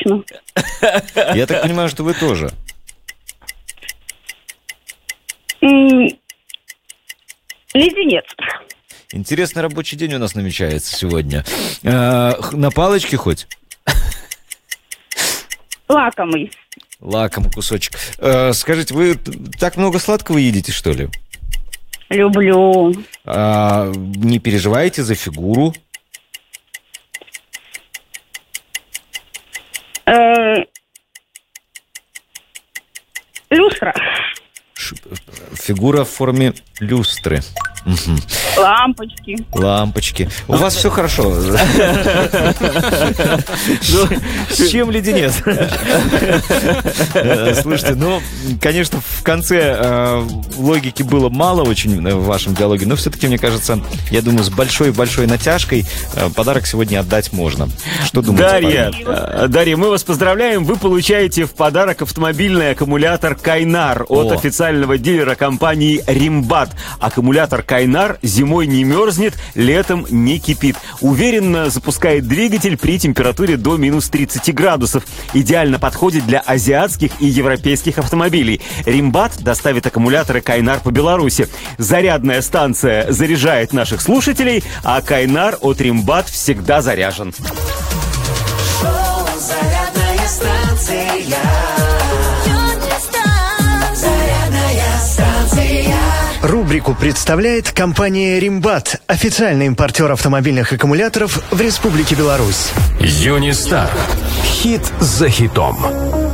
точно. Я так понимаю, что вы тоже. Леденец. Интересный рабочий день у нас намечается сегодня. На палочке хоть? Лакомый. Лакомый кусочек. Скажите, вы так много сладкого едите, что ли? Люблю. Не переживаете за фигуру? Люстра. Фигура в форме люстры. Лампочки. Лампочки. У вас все хорошо. С чем леденец? Слушайте, ну, конечно, в конце логики было мало очень в вашем диалоге, но все-таки, мне кажется, я думаю, с большой-большой натяжкой подарок сегодня отдать можно. Что думаете? Дарья, мы вас поздравляем. Вы получаете в подарок автомобильный аккумулятор Кайнар от официального дилера компании Римбат. Аккумулятор Кайнар зимой не мерзнет, летом не кипит. Уверенно запускает двигатель при температуре до минус 30 градусов. Идеально подходит для азиатских и европейских автомобилей. Римбат доставит аккумуляторы Кайнар по Беларуси. Зарядная станция заряжает наших слушателей, а Кайнар от Римбат всегда заряжен. Зарядная станция. Рубрику представляет компания «Римбат», официальный импортер автомобильных аккумуляторов в Республике Беларусь. Юнистар. Хит за хитом.